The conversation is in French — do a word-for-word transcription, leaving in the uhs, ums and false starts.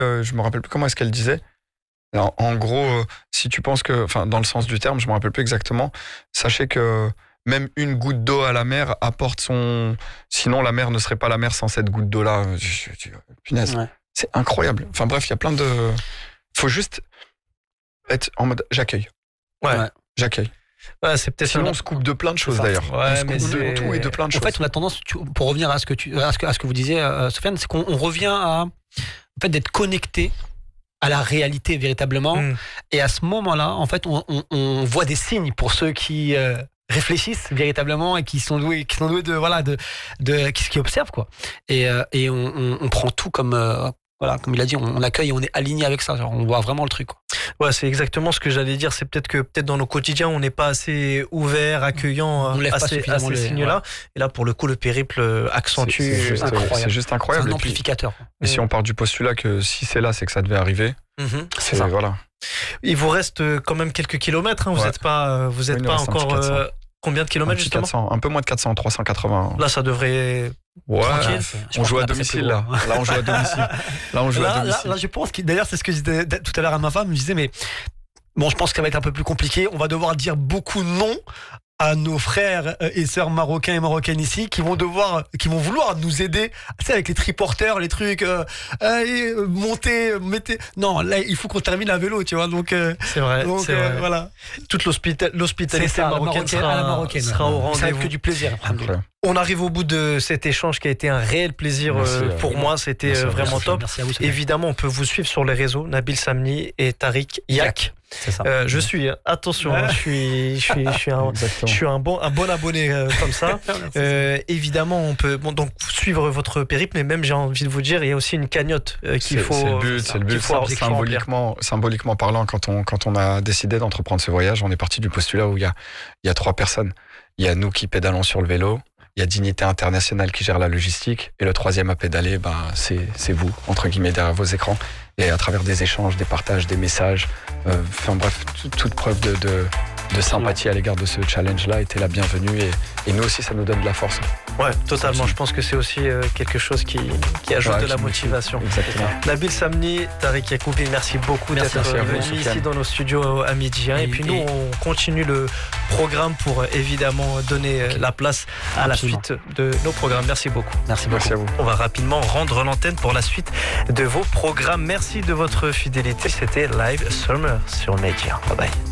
euh, je me rappelle plus comment est-ce qu'elle disait. En, en gros, euh, si tu penses que, enfin, dans le sens du terme, je me rappelle plus exactement, sachez que même une goutte d'eau à la mer apporte son... Sinon, la mer ne serait pas la mer sans cette goutte d'eau-là. Je, je, je, punaise, ouais. C'est incroyable. Enfin bref, il y a plein de... Faut juste être en mode j'accueille. Ouais. ouais. J'accueille. Ouais, c'est peut-être Sinon, un... on se coupe de plein de choses d'ailleurs. Ouais, on se mais coupe c'est... de tout et de plein de en choses. En fait, on a tendance, pour revenir à ce que, tu, à ce que, à ce que vous disiez, euh, Sofiane, c'est qu'on on revient à en fait, d'être connecté à la réalité véritablement. Mm. Et à ce moment-là, en fait, on, on, on voit des signes pour ceux qui euh, réfléchissent véritablement et qui sont doués, qui sont doués de voilà, de, de qui, qui observent quoi. Et, euh, et on, on, on prend tout comme euh, voilà, comme il a dit, on, on accueille et on est aligné avec ça. Genre, on voit vraiment le truc quoi. Ouais, c'est exactement ce que j'allais dire. C'est peut-être que peut-être dans nos quotidiens, on n'est pas assez ouvert, accueillant on à ces, à ces les, signes-là. Ouais. Et là, pour le coup, le périple accentue. C'est, c'est, juste, incroyable. c'est juste incroyable. C'est un amplificateur. Et, puis, et si on part du postulat que si c'est là, c'est que ça devait arriver. Mm-hmm. C'est, c'est ça. Voilà. Il vous reste quand même quelques kilomètres. Hein. Vous n'êtes ouais. pas, vous êtes oui, pas encore. Euh, combien de kilomètres un justement quatre cents, un peu moins de quatre cents, trois cent quatre-vingts. Là, ça devrait. Ouais, on joue à domicile là. Là, on joue à domicile. Là, on joue là, à domicile. Là, là, je pense que d'ailleurs, c'est ce que je disais tout à l'heure à ma femme. Je disais, mais bon, je pense que ça va être un peu plus compliqué. On va devoir dire beaucoup non à nos frères et sœurs marocains et marocaines ici qui vont devoir, qui vont vouloir nous aider, tu sais, avec les triporteurs, les trucs, euh, allez, montez, mettez. Non, là, il faut qu'on termine à vélo, tu vois. Donc, euh, c'est vrai. Donc, c'est euh, vrai. Voilà. Toute l'hospita- l'hospitalité ça, marocaine, marocaine sera, à la marocaine. sera au rendez-vous. Ça va être que du plaisir. On arrive au bout de cet échange qui a été un réel plaisir merci, euh, pour moi. C'était merci, vraiment merci, top. Merci à vous, évidemment, on peut vous suivre sur les réseaux, Nabil Samni et Tariq Yak. C'est ça. Euh, je suis, attention, ouais. je suis, je suis, je suis un, je suis un bon, un bon abonné euh, comme ça. euh, évidemment, on peut, bon, donc suivre votre périple, mais même j'ai envie de vous dire, il y a aussi une cagnotte euh, qu'il c'est, faut. C'est le but, c'est le but. Faut, symboliquement, symboliquement parlant, quand on, quand on a décidé d'entreprendre ce voyage, on est parti du postulat où il y a, il y a trois personnes. Il y a nous qui pédalons sur le vélo. Il y a Dignité Internationale qui gère la logistique. Et le troisième à pédaler, ben, c'est, c'est vous, entre guillemets, derrière vos écrans. Et à travers des échanges, des partages, des messages, euh, enfin bref, toute, toute preuve de, de, de sympathie à l'égard de ce challenge-là était la bienvenue. Et, et nous aussi, ça nous donne de la force. Ouais, totalement. Je pense que c'est aussi euh, quelque chose qui, qui ajoute ouais, de la motivation. Exactement. Nabil Samni, Tariq Yakoubi, merci beaucoup merci d'être venu ici dans nos studios à midi. Hein. Et, et puis nous, et... on continue le programme pour évidemment donner okay. la place à Absolument. la suite de nos programmes. Merci beaucoup. Merci beaucoup. Merci à vous. On va rapidement rendre l'antenne pour la suite de vos programmes. Merci de votre fidélité. C'était Live Summer sur Nature. Bye bye.